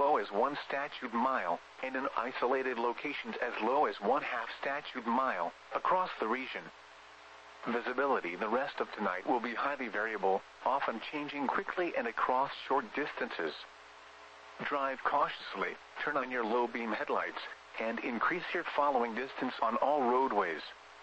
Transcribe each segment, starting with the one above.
low as 1 statute mile, and in isolated locations as low as 1/2 statute mile, across the region. Visibility the rest of tonight will be highly variable, often changing quickly and across short distances. Drive cautiously, turn on your low beam headlights, and increase your following distance on all roadways.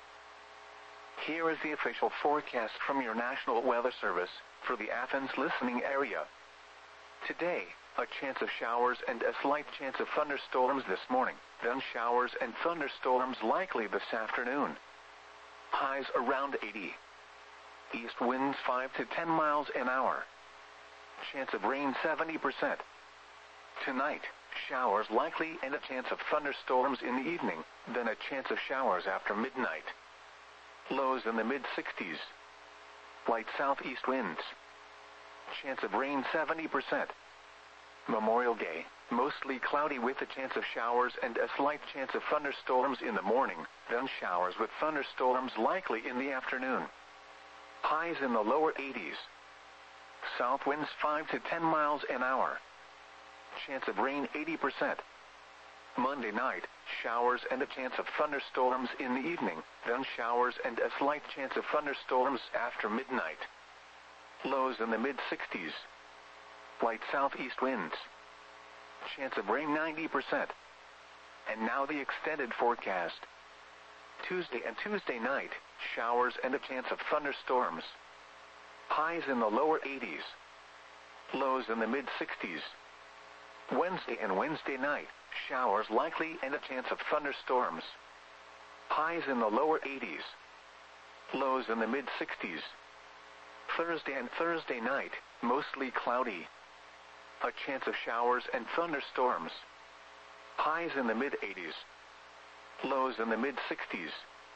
Here is the official forecast from your National Weather Service for the Athens listening area. Today, a chance of showers and a slight chance of thunderstorms this morning, then showers and thunderstorms likely this afternoon. Highs around 80. East winds 5 to 10 miles an hour. Chance of rain 70%. Tonight, showers likely and a chance of thunderstorms in the evening, then a chance of showers after midnight. Lows in the mid-60s. Light southeast winds. Chance of rain 70%. Memorial Day, mostly cloudy with a chance of showers and a slight chance of thunderstorms in the morning, then showers with thunderstorms likely in the afternoon. Highs in the lower 80s. South winds 5 to 10 miles an hour. Chance of rain 80%. Monday night, showers and a chance of thunderstorms in the evening, then showers and a slight chance of thunderstorms after midnight. Lows in the mid-60s. Light southeast winds. Chance of rain 90%. And now the extended forecast. Tuesday and Tuesday night, showers and a chance of thunderstorms. Highs in the lower 80s. Lows in the mid-60s. Wednesday and Wednesday night, showers likely and a chance of thunderstorms. Highs in the lower 80s. Lows in the mid-60s. Thursday and Thursday night, mostly cloudy. A chance of showers and thunderstorms. Highs in the mid-80s. Lows in the mid-60s.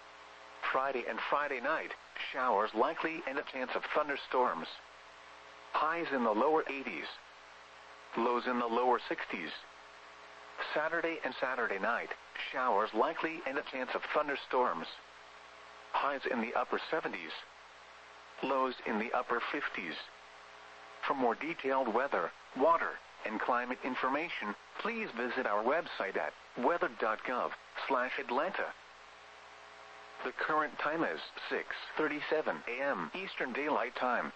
Friday and Friday night, showers likely and a chance of thunderstorms. Highs in the lower 80s. Lows in the lower 60s. Saturday and Saturday night, showers likely and a chance of thunderstorms. Highs in the upper 70s. Lows in the upper 50s. For more detailed weather, water, and climate information, please visit our website at weather.gov/Atlanta. The current time is 6:37 a.m. Eastern Daylight Time.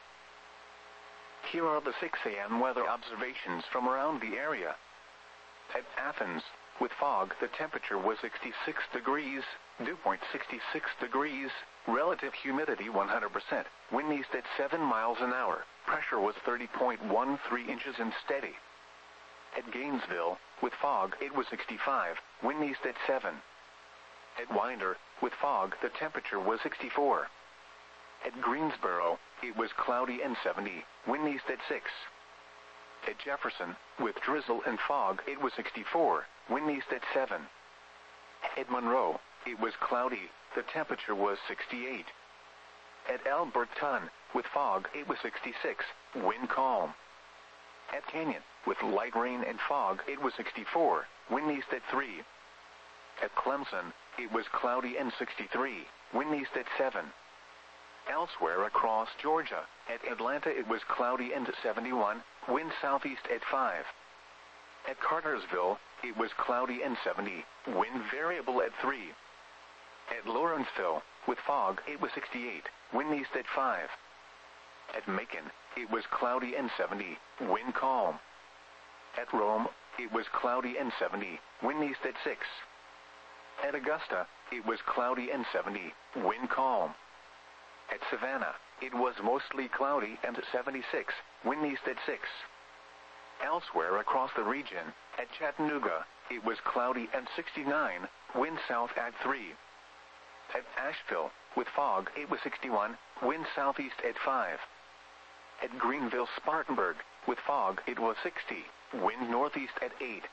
Here are the 6 a.m. weather observations from around the area. At Athens, with fog, the temperature was 66 degrees, dew point 66 degrees, relative humidity 100%, wind east at 7 miles an hour, pressure was 30.13 inches and steady. At Gainesville, with fog, it was 65, wind east at 7. At Winder, with fog, the temperature was 64. At Greensboro, it was cloudy and 70, wind east at 6. At Jefferson, with drizzle and fog, it was 64, wind east at 7. At Monroe, it was cloudy, the temperature was 68. At Alberton, with fog, it was 66, wind calm. At Canyon, with light rain and fog, it was 64, wind east at 3. At Clemson, it was cloudy and 63, wind east at 7. Elsewhere across Georgia, at Atlanta it was cloudy and 71, wind southeast at 5. At Cartersville, it was cloudy and 70, wind variable at 3. At Lawrenceville, with fog, it was 68, wind east at 5. At Macon, it was cloudy and 70, wind calm. At Rome, it was cloudy and 70, wind east at 6. At Augusta, it was cloudy and 70, wind calm. At Savannah, it was mostly cloudy and 76, wind east at 6. Elsewhere across the region, at Chattanooga, it was cloudy and 69, wind south at 3. At Asheville, with fog, it was 61, wind southeast at 5. At Greenville-Spartanburg, with fog, it was 60, wind northeast at 8.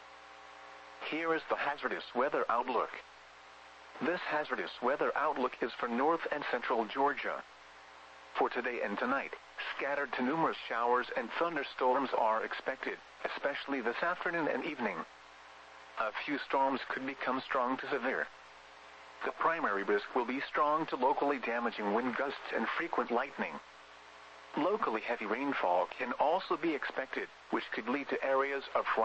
Here is the hazardous weather outlook. This hazardous weather outlook is for north and central Georgia. For today and tonight, scattered to numerous showers and thunderstorms are expected, especially this afternoon and evening. A few storms could become strong to severe. The primary risk will be strong to locally damaging wind gusts and frequent lightning. Locally heavy rainfall can also be expected, which could lead to areas of